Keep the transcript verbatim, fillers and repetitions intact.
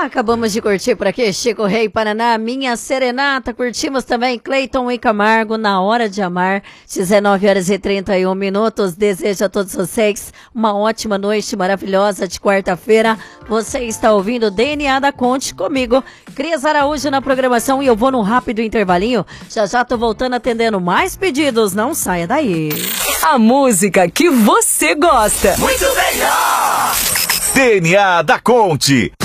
Acabamos de curtir por aqui Chico Rei, Paraná, Minha Serenata. Curtimos também Cleiton e Camargo, Na Hora de Amar. dezenove horas e trinta e um minutos. Desejo a todos vocês uma ótima noite maravilhosa de quarta-feira. Você está ouvindo o D N A da Conte comigo, Cris Araújo na programação, e eu vou num rápido intervalinho. Já já tô voltando atendendo mais pedidos. Não saia daí. A música que você gosta. Muito melhor! D N A da Conte.